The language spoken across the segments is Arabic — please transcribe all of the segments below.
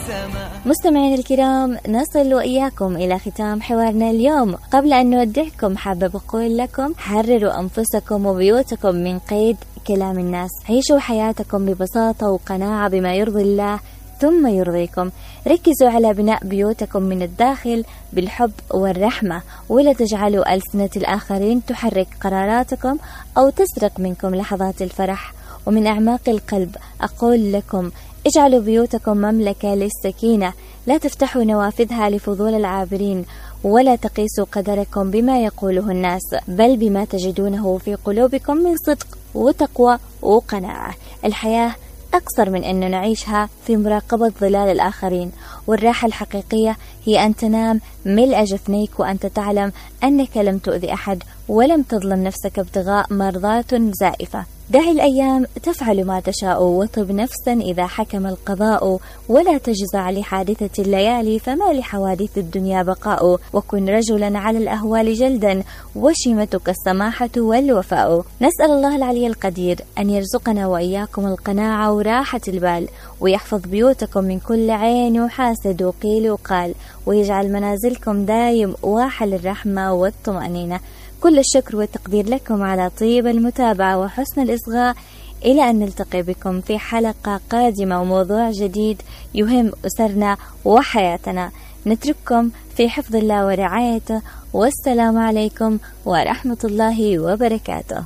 مستمعين الكرام، نصل وإياكم إلى ختام حوارنا اليوم. قبل أن نودعكم حابب أقول لكم: حرروا أنفسكم وبيوتكم من قيد كلام الناس، عيشوا حياتكم ببساطة وقناعة بما يرضي الله ثم يرضيكم. ركزوا على بناء بيوتكم من الداخل بالحب والرحمة، ولا تجعلوا ألسنة الآخرين تحرك قراراتكم أو تسرق منكم لحظات الفرح. ومن أعماق القلب أقول لكم: اجعلوا بيوتكم مملكة للسكينة، لا تفتحوا نوافذها لفضول العابرين، ولا تقيسوا قدركم بما يقوله الناس، بل بما تجدونه في قلوبكم من صدق وتقوى وقناعة. الحياة أقصر من أن نعيشها في مراقبة ظلال الآخرين، والراحة الحقيقية هي أن تنام ملء جفنيك وأنت تعلم أنك لم تؤذي أحد ولم تظلم نفسك ابتغاء مرضات زائفة. دع الأيام تفعل ما تشاء، وطب نفسا إذا حكم القضاء، ولا تجزع لحادثة الليالي فما لحوادث الدنيا بقاء. وكن رجلا على الأهوال جلدا، وشيمتك السماحة والوفاء. نسأل الله العلي القدير أن يرزقنا وإياكم القناعة وراحة البال، ويحفظ بيوتكم من كل عين وحاسد وقيل وقال، ويجعل منازلكم دايم واحل الرحمة والطمأنينة. كل الشكر والتقدير لكم على طيب المتابعة وحسن الإصغاء. إلى أن نلتقي بكم في حلقة قادمة وموضوع جديد يهم أسرنا وحياتنا. نترككم في حفظ الله ورعايته، والسلام عليكم ورحمة الله وبركاته.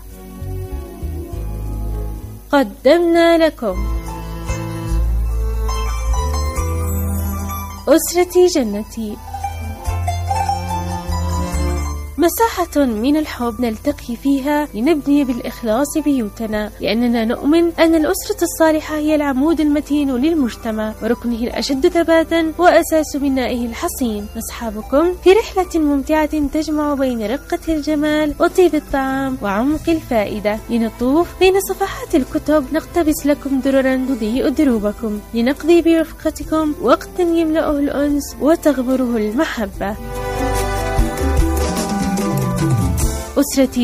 قدمنا لكم أسرتي جنتي، مساحة من الحب نلتقي فيها لنبني بالإخلاص بيوتنا، لأننا نؤمن أن الأسرة الصالحة هي العمود المتين للمجتمع وركنه الأشد ثباتا وأساس بنائه الحصين. نصحابكم في رحلة ممتعة تجمع بين رقة الجمال وطيب الطعام وعمق الفائدة، لنطوف بين صفحات الكتب، نقتبس لكم دررا تضيء دروبكم، لنقضي برفقتكم وقتا يملأه الأنس وتغمره المحبة. أسرتي